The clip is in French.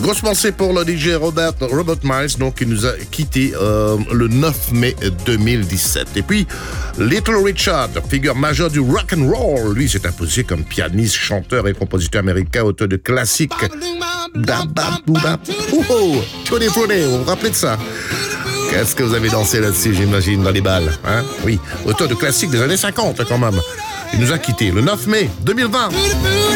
Grosse pensée pour le DJ Robert Miles, donc, qui nous a quittés le 9 mai 2017. Et puis, Little Richard, figure majeure du rock and roll, lui s'est imposé comme pianiste, chanteur et compositeur américain, auteur de classiques. Tutti Frutti, vous vous rappelez de ça? Qu'est-ce que vous avez dansé là-dessus, j'imagine, dans les balles, hein? Oui, auteur de classiques des années 50, quand même. Il nous a quittés le 9 mai 2020.